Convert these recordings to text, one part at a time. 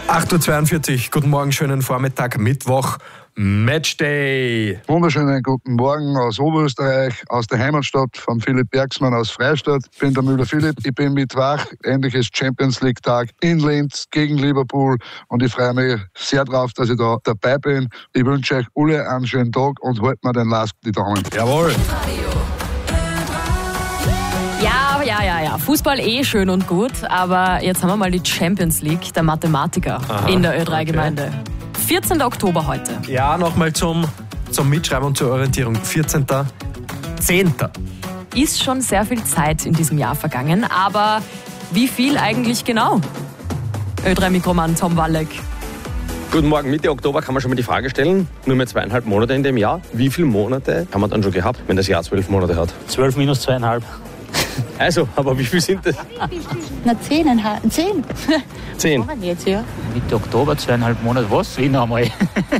8.42 Uhr, guten Morgen, schönen Vormittag, Mittwoch, Matchday. Wunderschönen guten Morgen aus Oberösterreich, aus der Heimatstadt von Philipp Bergsmann aus Freistadt. Ich bin der Müller Philipp, ich bin Mittwoch, endliches Champions League Tag in Linz gegen Liverpool und ich freue mich sehr drauf, dass ich da dabei bin. Ich wünsche euch alle einen schönen Tag und haltet mir den Last die Daumen. Jawohl. Ja. Fußball schön und gut, aber jetzt haben wir mal die Champions League der Mathematiker in der Ö3-Gemeinde. 14. Oktober heute. Ja, nochmal zum Mitschreiben und zur Orientierung. 14.10. Ist schon sehr viel Zeit in diesem Jahr vergangen, aber wie viel eigentlich genau? Ö3-Mikromann Tom Walleck. Guten Morgen, Mitte Oktober kann man schon mal die Frage stellen, nur mehr 2,5 Monate in dem Jahr. Wie viele Monate haben wir dann schon gehabt, wenn das Jahr 12 Monate hat? 12 minus 2,5. Also, aber wie viel sind das? Na, 10,5. 10. 10. Jetzt, ja. Mitte Oktober, 2,5 Monate. Was? Wie noch einmal?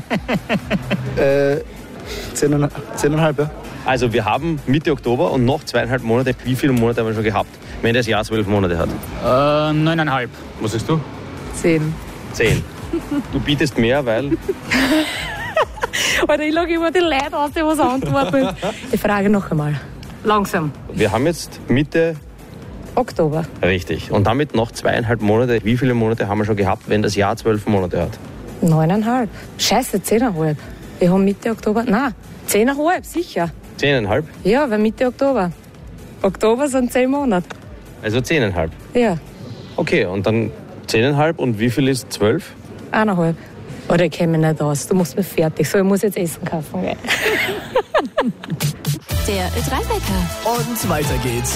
10,5, ja. Also wir haben Mitte Oktober und noch 2,5 Monate. Wie viele Monate haben wir schon gehabt, wenn das Jahr 12 Monate hat? 9,5. Was sagst du? 10. 10. Du bietest mehr, weil... Alter, ich lege immer die Leute aus, die was antworten. Ich frage noch einmal. Langsam. Wir haben jetzt Mitte... Oktober. Richtig. Und damit noch 2,5 Monate. Wie viele Monate haben wir schon gehabt, wenn das Jahr 12 Monate hat? 9,5. Scheiße, 10,5. Wir haben Mitte Oktober. Nein, 10,5, sicher. 10,5? Ja, weil Mitte Oktober. Oktober sind 10 Monate. Also 10,5. Ja, Okay, und dann 10,5 und wie viel ist 12? 1,5. Oder ich kenne mich nicht aus. Du musst mir fertig. So, ich muss jetzt Essen kaufen. Gell? Der Ö3-Wecker. Und weiter geht's.